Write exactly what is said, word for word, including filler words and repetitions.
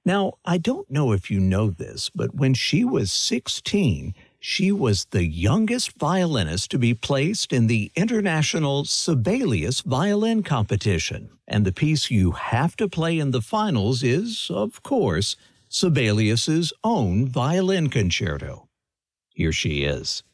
Now, I don't know if you know this, but when she was sixteen, she was the youngest violinist to be placed in the International Sibelius Violin Competition. And the piece you have to play in the finals is, of course, Sibelius's own violin concerto. Here she is.